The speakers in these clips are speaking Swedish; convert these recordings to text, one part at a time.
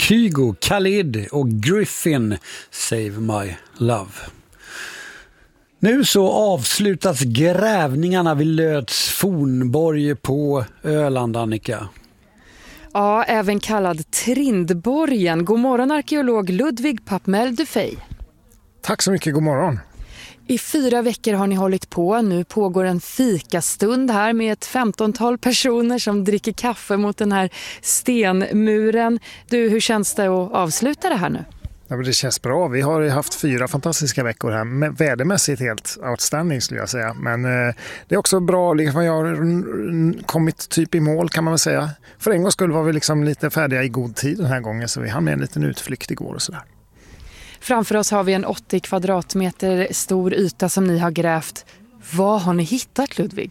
Kygo, Khalid och Griffin, Save My Love. Nu så avslutas grävningarna vid Löts fornborg på Öland, Annika. Ja, även kallad Trindborgen. God morgon, arkeolog Ludvig Papmel-Dufay. Tack så mycket, god morgon. I 4 veckor har ni hållit på. Nu pågår en fikastund här med ett 15-tal personer som dricker kaffe mot den här stenmuren. Du, hur känns det att avsluta det här nu? Ja, men det känns bra. Vi har haft 4 fantastiska veckor här. Vädermässigt helt outstanding skulle jag säga. Men det är också bra. Liksom, jag har kommit typ i mål kan man väl säga. För en gång skulle var vi liksom lite färdiga i god tid den här gången. Så vi hann med en liten utflykt igår och sådär. Framför oss har vi en 80 kvadratmeter stor yta som ni har grävt. Vad har ni hittat, Ludvig?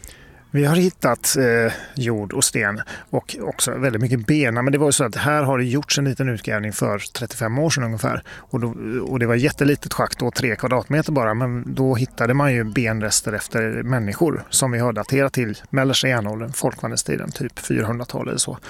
Vi har hittat jord och sten och också väldigt mycket bena. Men det var ju så att här har det gjorts en liten utgrävning för 35 år sedan ungefär. Och det var jättelitet schakt då, 3 kvadratmeter bara. Men då hittade man ju benrester efter människor som vi har daterat till mellersta järnåldern, folkvandringstiden, typ 400-tal eller så.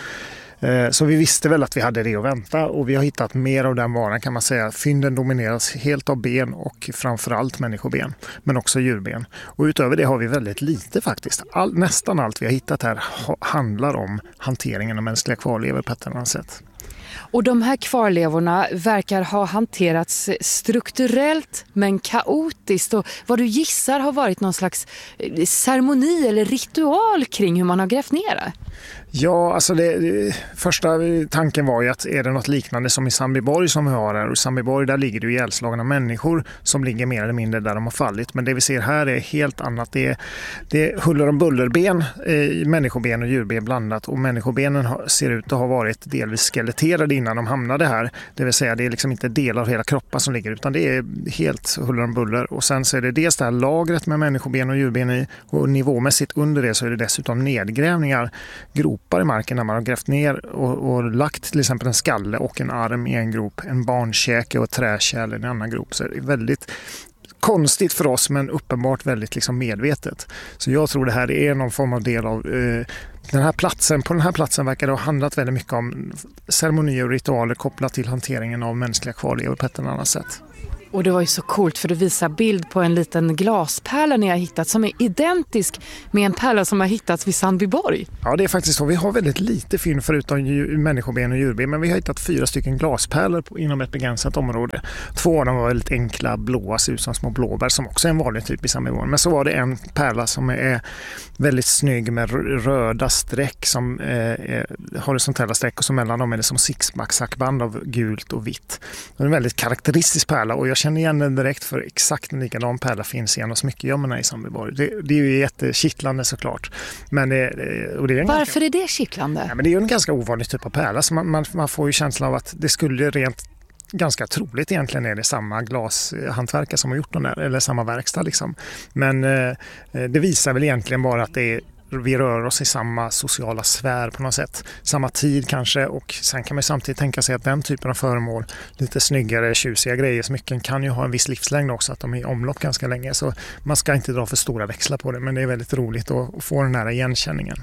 Så vi visste väl att vi hade det att vänta och vi har hittat mer av den varan kan man säga. Fynden domineras helt av ben och framförallt människoben, men också djurben. Och utöver det har vi väldigt lite faktiskt. Nästan allt vi har hittat här handlar om hanteringen av mänskliga kvarlevor på ett annat sätt. Och de här kvarlevorna verkar ha hanterats strukturellt men kaotiskt. Och vad du gissar har varit någon slags ceremoni eller ritual kring hur man har grävt ner det. Ja, alltså första tanken var ju att är det något liknande som i Sandbyborg som vi har här. Och i Sandbyborg där ligger det ju ihjälslagna människor som ligger mer eller mindre där de har fallit. Men det vi ser här är helt annat. Det är huller- och bullerben, människoben och djurben blandat. Och människobenen ser ut att ha varit delvis skeletterade innan de hamnade här. Det vill säga det är liksom inte delar av hela kroppen som ligger utan det är helt huller och buller. Och sen så är det dels det här lagret med människoben och djurben i. Och nivåmässigt under det så är det dessutom nedgrävningar, gropar i marken när man har grävt ner och lagt till exempel en skalle och en arm i en grop, en barnkäke och ett träkärl i en annan grop. Så det är väldigt konstigt för oss men uppenbart väldigt liksom medvetet. Så jag tror det här är någon form av del av den här platsen. På den här platsen verkar det ha handlat väldigt mycket om ceremonier och ritualer kopplat till hanteringen av mänskliga kvarlevor på ett eller annat sätt. Och det var ju så coolt för du visar bild på en liten glaspärla ni har hittat som är identisk med en pärla som har hittats vid Sandbyborg. Ja, det är faktiskt så. Vi har väldigt lite fynd förutom människoben och djurben, men vi har hittat 4 stycken glaspärlor inom ett begränsat område. 2 av dem var väldigt enkla, blåa, ser ut som små blåbär som också är en vanlig typ i Sandbyborg. Men så var det en pärla som är väldigt snygg med röda streck som är horisontella streck och så mellan dem är det som sixpack-band av gult och vitt. Det är en väldigt karaktäristisk pärla och jag känner igen den direkt för exakt en likadan pärla finns i en av smyckegömmorna i Sandbyborg. Det är ju jättekittlande såklart. Men varför är det kittlande? Ja, men det är ju en ganska ovanlig typ av pärla så man får ju känslan av att det skulle rent ganska troligt egentligen är det samma glashantverkare som har gjort den där, eller samma verkstad liksom. Men det visar väl egentligen bara att vi rör oss i samma sociala sfär på något sätt. Samma tid kanske och sen kan man samtidigt tänka sig att den typen av föremål, lite snyggare, tjusiga grejer, smycken kan ju ha en viss livslängd också, att de är i omlopp ganska länge. Så man ska inte dra för stora växlar på det, men det är väldigt roligt att få den här igenkänningen.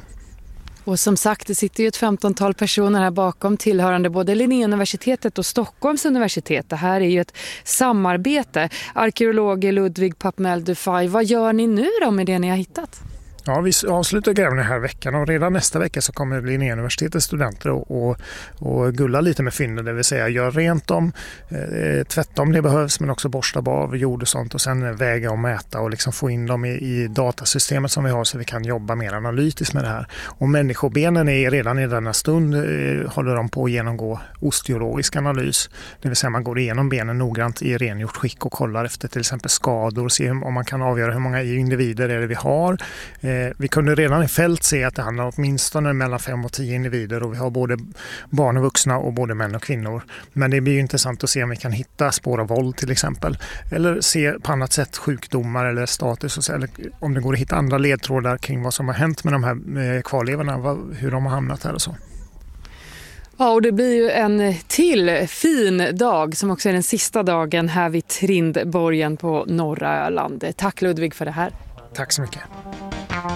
Och som sagt, det sitter ju ett 15-tal personer här bakom tillhörande både Linnéuniversitetet och Stockholms universitet. Det här är ju ett samarbete. Arkeolog Ludvig Papmel-Dufay, vad gör ni nu då med det ni har hittat? Ja, vi avslutar grävningen här veckan och redan nästa vecka så kommer Linnéuniversitetets studenter och gulla lite med fynden, det vill säga göra rent dem, tvätta om det behövs men också borsta av jord och sånt och sen väga och mäta och liksom få in dem i datasystemet som vi har så vi kan jobba mer analytiskt med det här. Och människobenen är redan i denna stund håller de på att genomgå osteologisk analys, det vill säga man går igenom benen noggrant i rengjort skick och kollar efter till exempel skador och ser om man kan avgöra hur många individer är det vi har. Vi kunde redan i fält se att det handlar åtminstone mellan 5 och 10 individer och vi har både barn och vuxna och både män och kvinnor. Men det blir ju intressant att se om vi kan hitta spår av våld till exempel. Eller se på annat sätt sjukdomar eller status eller om det går att hitta andra ledtrådar kring vad som har hänt med de här kvarlevorna, hur de har hamnat här och så. Ja, och det blir ju en till fin dag som också är den sista dagen här vid Trindborgen på norra Öland. Tack Ludvig för det här. Tack så mycket.